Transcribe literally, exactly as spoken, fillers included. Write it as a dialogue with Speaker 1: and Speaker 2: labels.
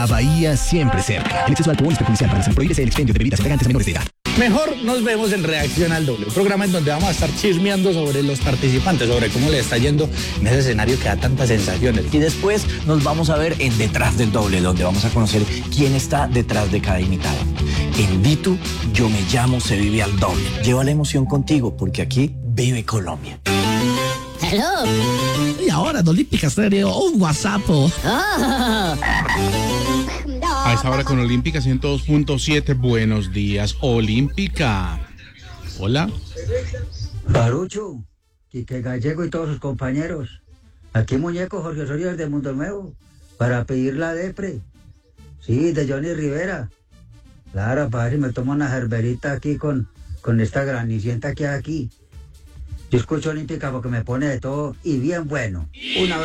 Speaker 1: La Bahía siempre cerca. El exceso de alcohol es perjudicial para la salud. Prohíbese el expendio de bebidas embriagantes a menores de edad.
Speaker 2: Mejor nos vemos en Reacción al Doble, un programa en donde vamos a estar chismeando sobre los participantes, sobre cómo le está yendo en ese escenario que da tantas sensaciones.
Speaker 3: Y después nos vamos a ver en Detrás del Doble, donde vamos a conocer quién está detrás de cada invitado. En Ditu, yo me llamo Se Vive al Doble. Lleva la emoción contigo, porque aquí vive Colombia.
Speaker 4: Hello.
Speaker 5: Y ahora en Olímpica Estéreo, un WhatsApp. Oh.
Speaker 6: A esta hora con Olímpica ciento dos punto siete, buenos días, Olímpica. Hola.
Speaker 7: Parucho, Quique Gallego y todos sus compañeros. Aquí muñeco Jorge Osorio de Mundo Nuevo, para pedir la depre. Sí, de Johnny Rivera. Claro, para ver si me tomo una gerberita aquí con, con esta granicienta que hay aquí. Yo escucho Olímpica porque me pone de todo y bien bueno. Una